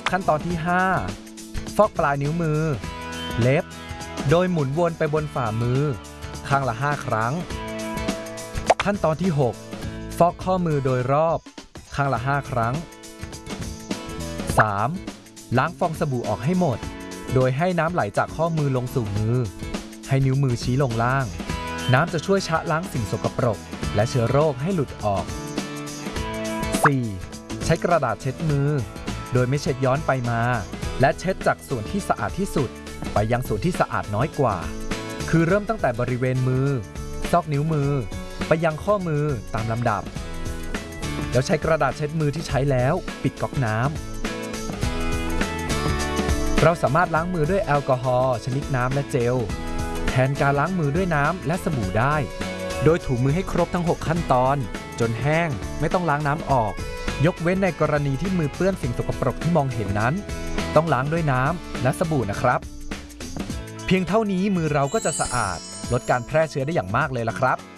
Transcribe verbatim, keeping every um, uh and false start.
ขั้นตอนที่ห้าฟอกปลายนิ้วมือเล็บโดยหมุนวนไปบนฝ่ามือข้างละห้าครั้งขั้นตอนที่หกฟอกข้อมือโดยรอบข้างละห้าครั้ง สาม. ล้างฟองสบู่ออกให้หมดโดยให้น้ำไหลจากข้อมือลงสู่มือให้นิ้วมือชี้ลงล่างน้ำจะช่วยชะล้างสิ่งสกปรกและเชื้อโรคให้หลุดออก สี่. ใช้กระดาษเช็ดมือโดยไม่เช็ดย้อนไปมาและเช็ดจากส่วนที่สะอาดที่สุดไปยังส่วนที่สะอาดน้อยกว่าคือเริ่มตั้งแต่บริเวณมือซอกนิ้วมือไปยังข้อมือตามลำดับแล้วใช้กระดาษเช็ดมือที่ใช้แล้วปิดก๊อกน้ำเราสามารถล้างมือด้วยแอลกอฮอล์ชนิดน้ำและเจลแทนการล้างมือด้วยน้ำและสบู่ได้โดยถูมือให้ครบทั้งหกขั้นตอนจนแห้งไม่ต้องล้างน้ำออกยกเว้นในกรณีที่มือเปื้อนสิ่งสกปรกที่มองเห็นนั้นต้องล้างด้วยน้ำและสบู่นะครับเพียงเท่านี้มือเราก็จะสะอาดลดการแพร่เชื้อได้อย่างมากเลยล่ะครับ